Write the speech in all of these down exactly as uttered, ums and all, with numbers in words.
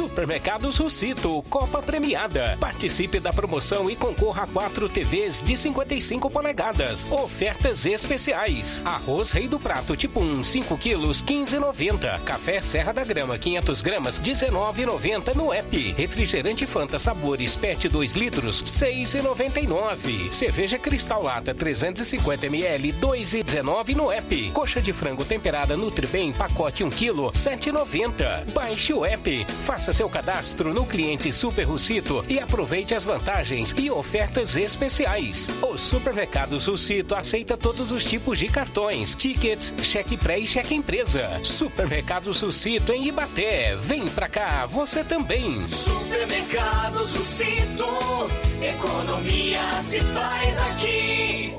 Supermercados Russito, Copa Premiada. Participe da promoção e concorra a quatro T Vs de cinquenta e cinco polegadas. Ofertas especiais. Arroz Rei do Prato tipo um, cinco quilos, quinze reais e noventa centavos. Café Serra da Grama, quinhentas gramas, dezenove reais e noventa centavos no app. Refrigerante Fanta Sabores Pet dois litros, seis reais e noventa e nove centavos. Cerveja Cristal Lata trezentos e cinquenta mililitros, dois reais e dezenove centavos no app. Coxa de frango temperada Nutribem, pacote um quilo, sete reais e noventa centavos. Baixe o app, faça seu cadastro no cliente Super Russito e aproveite as vantagens e ofertas especiais. O Supermercados Russito aceita todos os tipos de cartões, tickets, cheque pré e cheque empresa. Supermercados Russito em Ibaté. Vem pra cá, você também. Supermercados Russito, economia se faz aqui.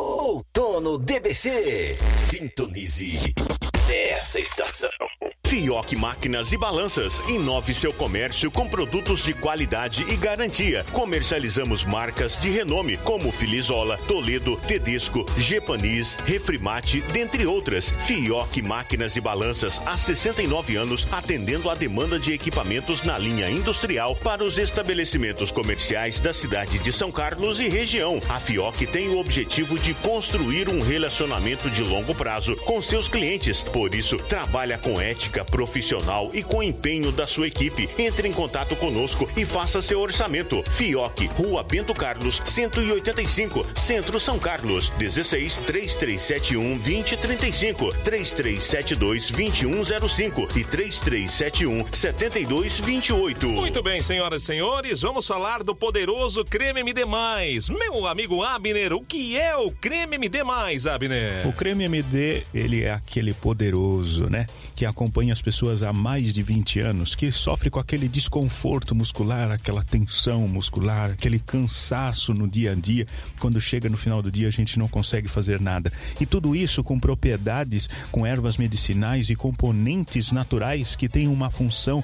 Outono D B C. Sintonize essa estação. Fioc Máquinas e Balanças. Inove seu comércio com produtos de qualidade e garantia. Comercializamos marcas de renome como Filizola, Toledo, Tedesco, Gepanis, Refrimate, dentre outras. Fioc Máquinas e Balanças há sessenta e nove anos atendendo a demanda de equipamentos na linha industrial para os estabelecimentos comerciais da cidade de São Carlos e região. A Fioc tem o objetivo de construir um relacionamento de longo prazo com seus clientes. Por isso, trabalha com ética profissional e com empenho da sua equipe. Entre em contato conosco e faça seu orçamento. Fioc, Rua Bento Carlos, cento e oitenta e cinco, Centro São Carlos. dezesseis, três três sete um, dois zero três cinco, três três sete dois, dois um zero cinco e três três sete um, sete dois dois oito. Muito bem, senhoras e senhores, vamos falar do poderoso Creme M D mais. Meu amigo Abner, o que é o Creme M D mais, Abner? O Creme M D, ele é aquele poderoso, né? Que acompanha as pessoas há mais de vinte anos, que sofre com aquele desconforto muscular, aquela tensão muscular, aquele cansaço no dia a dia. Quando chega no final do dia, a gente não consegue fazer nada. E tudo isso com propriedades, com ervas medicinais e componentes naturais que têm uma função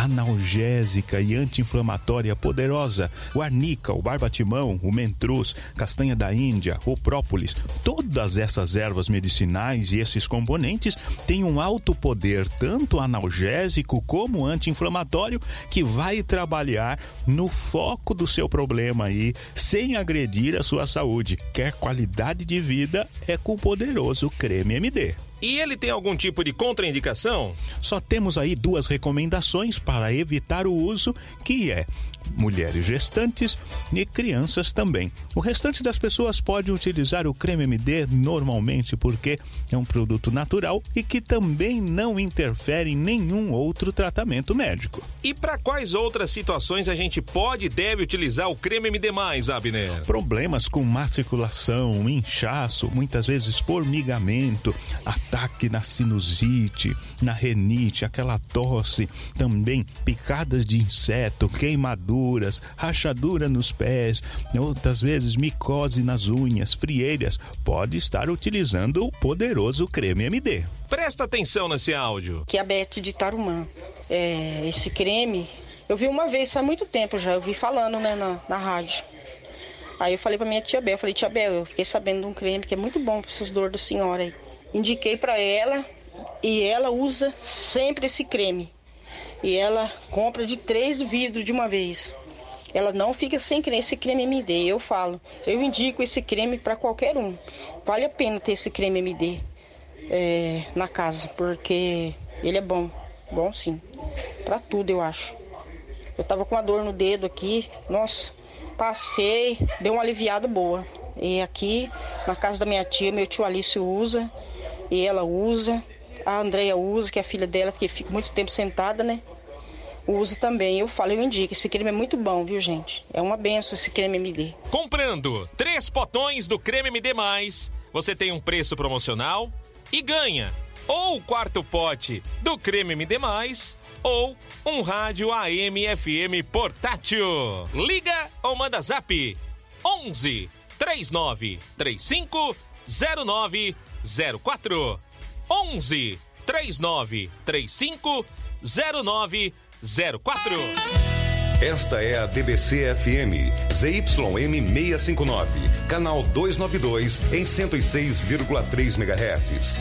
analgésica e anti-inflamatória poderosa. O arnica, o barbatimão, o mentruz, castanha da Índia, o própolis, todas essas ervas medicinais e esses componentes têm um alto poder, tanto analgésico como anti-inflamatório, que vai trabalhar no foco do seu problema aí, sem agredir a sua saúde. Quer qualidade de vida, é com o poderoso Creme M D. E ele tem algum tipo de contraindicação? Só temos aí duas recomendações para evitar o uso, que é mulheres gestantes e crianças também. O restante das pessoas pode utilizar o Creme M D normalmente, porque é um produto natural e que também não interfere em nenhum outro tratamento médico. E para quais outras situações a gente pode e deve utilizar o Creme M D mais, Abner? Problemas com má circulação, inchaço, muitas vezes formigamento, ataque na sinusite, na renite, aquela tosse, também picadas de inseto, queimaduras, rachadura nos pés, outras vezes micose nas unhas, frieiras. Pode estar utilizando o poderoso Creme M D. Presta atenção nesse áudio. Que é a Beth de Tarumã. É, esse creme, eu vi uma vez, há muito tempo já, eu vi falando, né, na, na rádio. Aí eu falei pra minha tia Bel, eu falei, tia Bel, eu fiquei sabendo de um creme que é muito bom pra essas dores da senhora aí. Indiquei pra ela e ela usa sempre esse creme. E ela compra de três vidros de uma vez. Ela não fica sem creme, esse creme M D. Eu falo, eu indico esse creme pra qualquer um. Vale a pena ter esse creme M D é, na casa, porque ele é bom. Bom sim, pra tudo eu acho. Eu tava com uma dor no dedo aqui, nossa, passei, deu uma aliviada boa. E aqui, na casa da minha tia, meu tio Alício usa, e ela usa, a Andréia usa, que é a filha dela, que fica muito tempo sentada, né? Usa também, eu falo, eu indico, esse creme é muito bom, viu, gente? É uma benção esse creme M D. Comprando três potões do Creme M D mais, você tem um preço promocional e ganha ou o quarto pote do Creme M D mais, ou um rádio A M F M portátil. Liga ou manda zap onze, três nove três cinco, zero nove zero quatro. onze, três nove três cinco, zero nove zero quatro. Esta é a D B C F M, Z Y M seiscentos e cinquenta e nove, canal duzentos e noventa e dois, em cento e seis vírgula três megahertz.